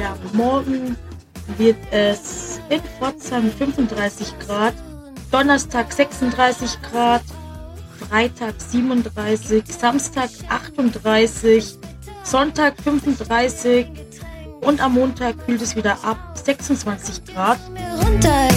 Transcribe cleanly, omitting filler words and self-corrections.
Ja, morgen wird es in Pforzheim 35 Grad, Donnerstag 36 Grad, Freitag 37, Samstag 38, Sonntag 35 und am Montag kühlt es wieder ab 26 Grad.